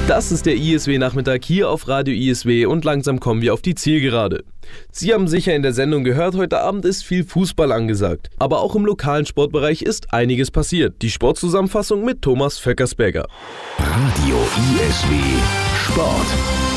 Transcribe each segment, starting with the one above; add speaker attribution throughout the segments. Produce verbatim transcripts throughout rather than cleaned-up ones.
Speaker 1: Das ist der I S W-Nachmittag hier auf Radio I S W und langsam kommen wir auf die Zielgerade. Sie haben sicher in der Sendung gehört, heute Abend ist viel Fußball angesagt. Aber auch im lokalen Sportbereich ist einiges passiert. Die Sportzusammenfassung mit Thomas Vöckersberger.
Speaker 2: Radio I S W Sport.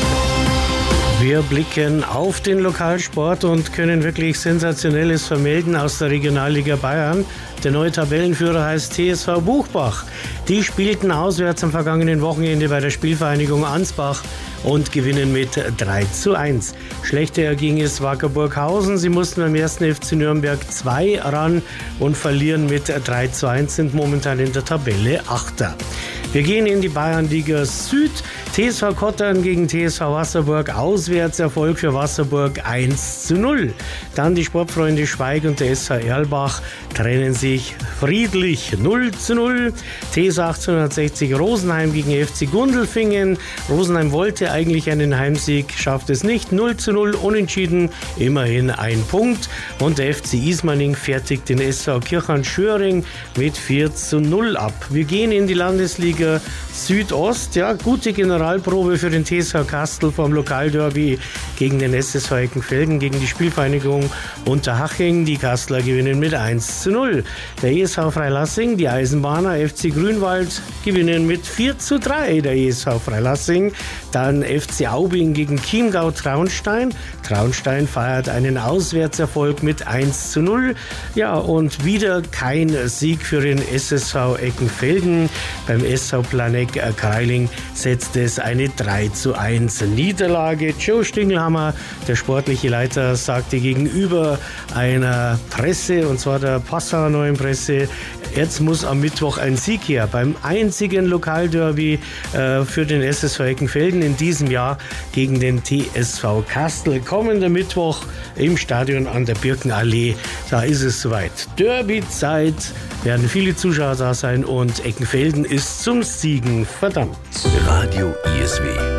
Speaker 3: Wir blicken auf den Lokalsport und können wirklich Sensationelles vermelden aus der Regionalliga Bayern. Der neue Tabellenführer heißt T S V Buchbach. Die spielten auswärts am vergangenen Wochenende bei der Spielvereinigung Ansbach und gewinnen mit drei zu eins. Schlechter ging es Wacker Burghausen. Sie mussten beim ersten F C Nürnberg zwei ran und verlieren mit drei zu eins, sind momentan in der Tabelle Achter. Wir gehen in die Bayernliga Süd. T S V Kottern gegen T S V Wasserburg. Auswärtserfolg für Wasserburg eins zu null. Dann die Sportfreunde Schweig und der S V Erlbach trennen sich friedlich null zu null. T S V achtzehnhundertsechzig Rosenheim gegen F C Gundelfingen. Rosenheim wollte eigentlich einen Heimsieg, schafft es nicht. null zu null unentschieden, immerhin ein Punkt. Und der F C Ismaning fertigt den S V Kirchheim-Schöring mit vier zu null ab. Wir gehen in die Landesliga Südost. Ja, gute Generalprobe für den T S V Kastel vom Lokalderby gegen den S S V Eckenfelden, gegen die Spielvereinigung Unterhaching. Die Kastler gewinnen mit eins zu null. Der E S V Freilassing, die Eisenbahner, F C Grünwald gewinnen mit vier zu drei. Der E S V Freilassing. Dann F C Aubing gegen Chiemgau Traunstein. Traunstein feiert einen Auswärtserfolg mit eins zu null. Ja, und wieder kein Sieg für den S S V Eckenfelden. Beim S V Planegg Kreiling setzt es eine drei zu eins Niederlage. Joe Stingelhammer, der sportliche Leiter, sagte gegenüber einer Presse, und zwar der Passauer Neuen Presse, jetzt muss am Mittwoch ein Sieg her. Beim einzigen Lokalderby äh, für den S S V Eckenfelden in diesem Jahr gegen den T S V Kastel. Kommender Mittwoch im Stadion an der Birkenallee. Da ist es soweit. Derby-Zeit, werden viele Zuschauer da sein und Eckenfelden ist zum Siegen verdammt.
Speaker 2: Radio I S W.